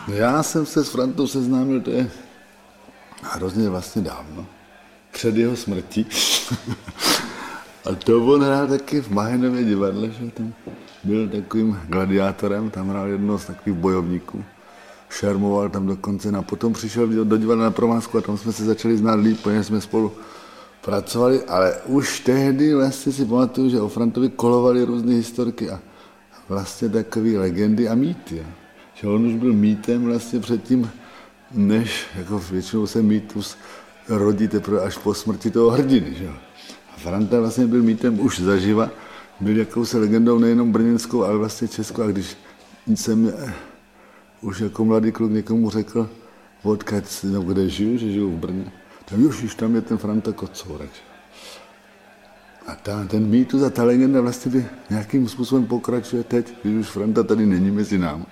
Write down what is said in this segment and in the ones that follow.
No já jsem se s Frantou seznámil, to je hrozně vlastně dávno, před jeho smrtí. A to on hrál taky v Mahenově divadle, že tam byl takovým gladiátorem, tam hrál jednoho z takových bojovníků. Šermoval tam dokonce, a potom přišel do divadla na Provázku a tam jsme se začali znát líp, protože jsme spolu pracovali, ale už tehdy vlastně si pamatuju, že o Frantovi kolovaly různé historky a vlastně takové legendy a mýty. Jo. Že on už byl mýtem vlastně předtím, než jako většinou se mýtus rodí teprve až po smrti toho hrdiny. Že? A Franta vlastně byl mýtem už zaživa, byl jakousi legendou nejenom brněnskou, ale vlastně českou. A když jsem už jako mladý kluk někomu řekl, odkud, no, kde žiju, že žiju v Brně, tam je ten Franta Kocourek. A ten mýtus a ta legenda vlastně nějakým způsobem pokračuje teď, když už Franta tady není mezi námi.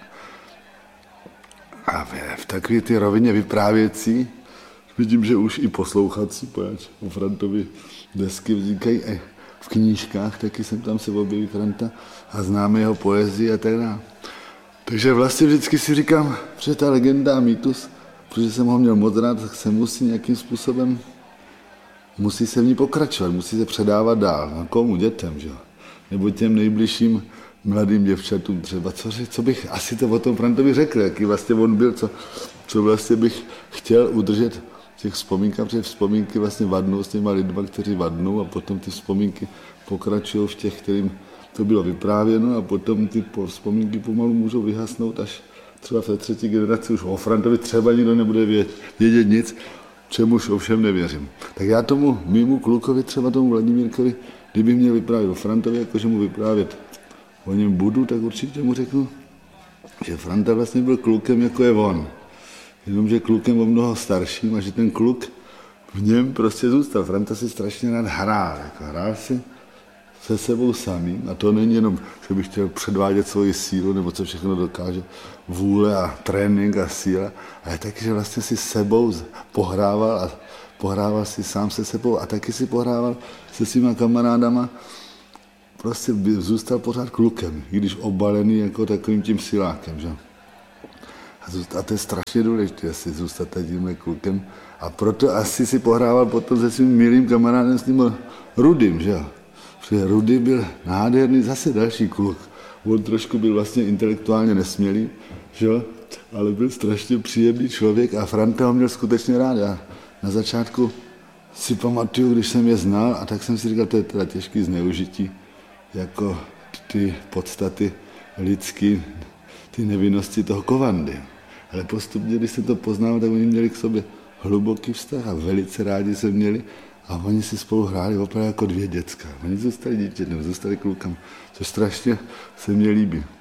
A v takové ty rovině vyprávěcí vidím, že už i poslouchací, poněvadž o Frantovi desky vznikají v knížkách, taky jsem tam se objeví Franta a známe jeho poezii a tak dále. Takže vlastně vždycky si říkám, že ta legenda a mýtus, protože jsem ho měl moc rád, tak se musí nějakým způsobem, musí se v ní pokračovat, musí se předávat dál. A komu? Dětem, že? Nebo těm nejbližším mladým děvčatům třeba. Co bych asi to o tom Frantovi řekl, jaký vlastně on byl, co vlastně bych chtěl udržet v těch vzpomínkách, protože vzpomínky vlastně vadnou s těma lidma, kteří vadnou a potom ty vzpomínky pokračují v těch, kterým to bylo vyprávěno a potom ty vzpomínky pomalu můžou vyhasnout, až třeba v té třetí generaci už o Frantovi třeba nikdo nebude vědět nic, čemuž ovšem nevěřím. Tak já tomu mému klukovi, třeba tomu Vladimírkovi, kdyby měl vyprávět o Frantovi, jakože mu vyprávět o něm budu, tak určitě mu řeknu, že Franta vlastně byl klukem, jako je on. Jenomže klukem o mnoho starším a že ten kluk v něm prostě zůstal. Franta si strašně rád hrál. Jako hrál si se sebou samým. A to není jenom, že bych chtěl předvádět svoji sílu, nebo co všechno dokáže, vůle a trénink a síla, ale taky, že vlastně si sebou pohrával a pohrával si sám se sebou a taky si pohrával se svýma kamarádama. Prostě zůstal pořád klukem, i když obalený jako takovým tím silákem. Že? A to je strašně důležité, asi zůstat tímhle klukem. A proto asi si pohrával potom se svým milým kamarádem s tím Rudým. Že? Protože Rudy byl nádherný, zase další kluk. On trošku byl vlastně intelektuálně nesmělý, že? Ale byl strašně příjemný člověk a Franta ho měl skutečně rád. Já na začátku si pamatuju, když jsem je znal, a tak jsem si říkal, to je teda těžký zneužití, jako ty podstaty lidský, ty nevinnosti toho Kovandy. Ale postupně, když jsem to poznal, tak oni měli k sobě hluboký vztah a velice rádi se měli a oni si spolu hráli opravdu jako dvě děcka. Oni zůstali dítětem, zůstali klukama, což strašně se mně líbí.